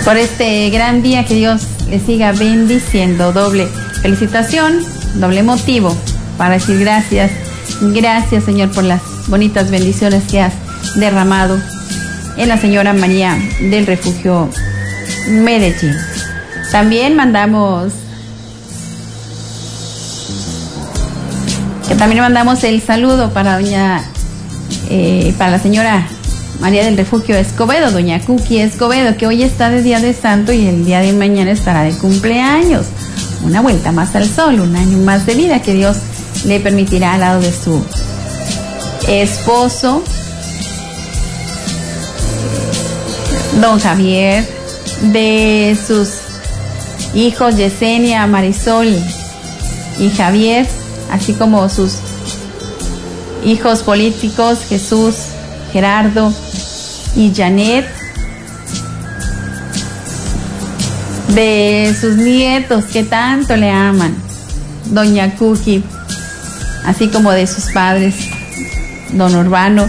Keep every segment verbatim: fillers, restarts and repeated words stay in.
por este gran día, que Dios le siga bendiciendo. Doble felicitación, doble motivo para decir gracias. Gracias, Señor, por las bonitas bendiciones que has derramado en la señora María del Refugio Medellín. También mandamos que también mandamos el saludo para doña eh, para la señora María del Refugio Escobedo, doña Cookie Escobedo, que hoy está de día de santo y el día de mañana estará de cumpleaños. Una vuelta más al sol, un año más de vida que Dios le permitirá al lado de su esposo, don Javier, de sus hijos Yesenia, Marisol y Javier, así como sus hijos políticos Jesús, Gerardo y Janet, de sus nietos que tanto le aman, doña Cookie, así como de sus padres, don Urbano,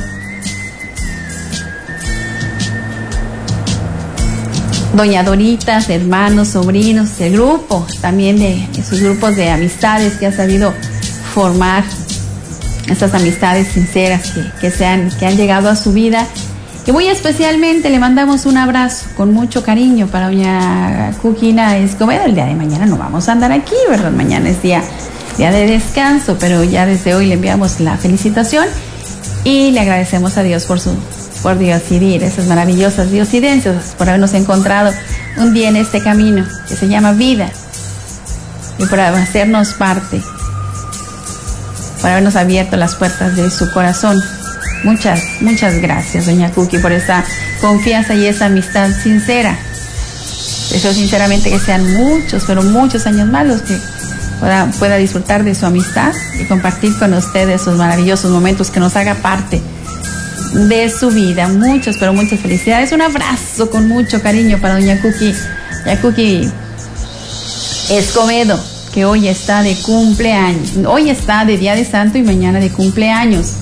doña Doritas, hermanos, sobrinos, el grupo, también de esos grupos de amistades que ha sabido formar, esas amistades sinceras que, que, se han, que han llegado a su vida. Y muy especialmente le mandamos un abrazo con mucho cariño para doña Cuquina Escobedo. El día de mañana no vamos a andar aquí, ¿verdad? Mañana es día, día de descanso, pero ya desde hoy le enviamos la felicitación y le agradecemos a Dios por su por diosidir, esas maravillosas diosidencias, por habernos encontrado un día en este camino que se llama vida y por hacernos parte, por habernos abierto las puertas de su corazón. Muchas, muchas gracias, doña Cookie, por esa confianza y esa amistad sincera. Deseo sinceramente que sean muchos, pero muchos años más los que pueda, pueda disfrutar de su amistad y compartir con ustedes esos maravillosos momentos, que nos haga parte de su vida. Muchos, pero muchas felicidades. Un abrazo con mucho cariño para doña Cookie, doña Cookie Escobedo, que hoy está de cumpleaños. Hoy está de día de santo y mañana de cumpleaños.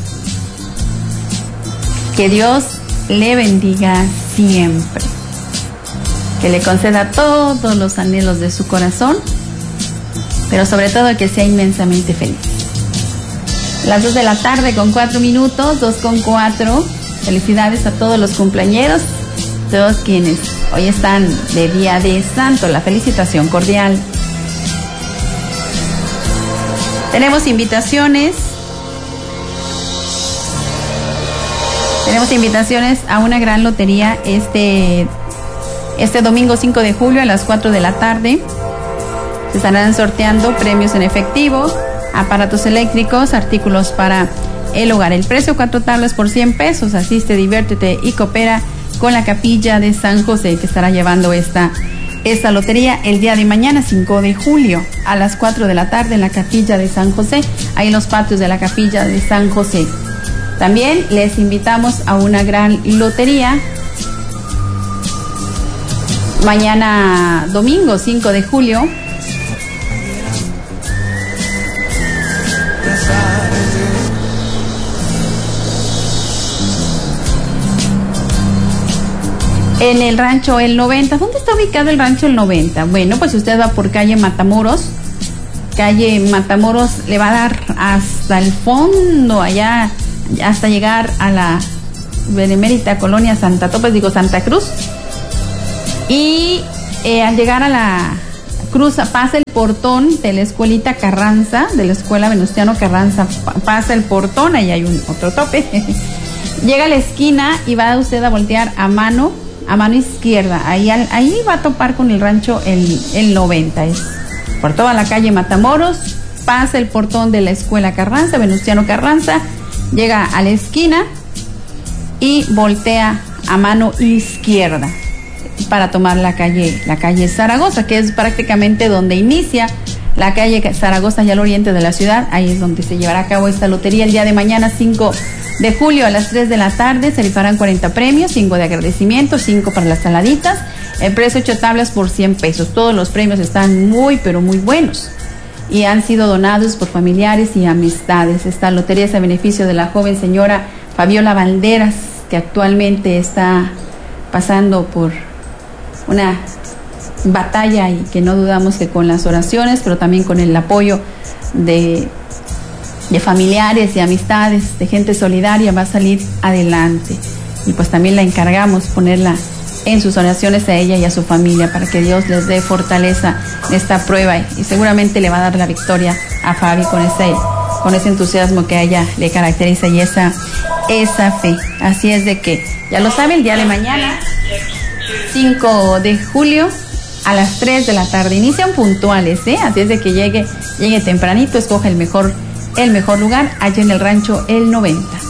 Que Dios le bendiga siempre, que le conceda todos los anhelos de su corazón, pero sobre todo que sea inmensamente feliz. Las dos de la tarde con cuatro minutos, dos con cuatro. Felicidades a todos los cumpleañeros, todos quienes hoy están de día de santo. La felicitación cordial. Tenemos invitaciones. Tenemos invitaciones a una gran lotería este, este domingo cinco de julio a las cuatro de la tarde. Se estarán sorteando premios en efectivo, aparatos eléctricos, artículos para el hogar. El precio, cuatro tablas por cien pesos. Asiste, diviértete y coopera con la Capilla de San José, que estará llevando esta, esta lotería el día de mañana, cinco de julio, a las cuatro de la tarde en la Capilla de San José, ahí en los patios de la Capilla de San José. También les invitamos a una gran lotería mañana domingo cinco de julio. En el rancho El noventa. ¿Dónde está ubicado el rancho El noventa? Bueno, pues usted va por calle Matamoros. Calle Matamoros le va a dar hasta el fondo, allá, hasta llegar a la benemérita colonia Santa Topes, digo Santa Cruz. Y eh, al llegar a la cruz, pasa el portón de la escuelita Carranza, de la escuela Venustiano Carranza, pasa el portón, ahí hay un otro tope. Llega a la esquina y va usted a voltear a mano, a mano izquierda. Ahí, ahí va a topar con el rancho el, el noventa. Es por toda la calle Matamoros, pasa el portón de la escuela Carranza, Venustiano Carranza, llega a la esquina y voltea a mano izquierda para tomar la calle, la calle Zaragoza, que es prácticamente donde inicia la calle Zaragoza, ya al oriente de la ciudad. Ahí es donde se llevará a cabo esta lotería el día de mañana, cinco de julio, a las tres de la tarde. Se rifarán cuarenta premios, cinco de agradecimiento, cinco para las saladitas. El precio ocho tablas por cien pesos. Todos los premios están muy, pero muy buenos y han sido donados por familiares y amistades. Esta lotería es a beneficio de la joven señora Fabiola Valderas, que actualmente está pasando por una batalla y que no dudamos que con las oraciones, pero también con el apoyo de, de familiares, de amistades, de gente solidaria va a salir adelante. Y pues también la encargamos ponerla en sus oraciones a ella y a su familia para que Dios les dé fortaleza en esta prueba y seguramente le va a dar la victoria a Fabi con ese, con ese entusiasmo que a ella le caracteriza y esa, esa fe. Así es de que, ya lo sabe, el día de mañana, cinco de julio, a las tres de la tarde, inician puntuales, ¿eh? Así es de que llegue, llegue tempranito, escoja el mejor, el mejor lugar allá en el rancho El noventa.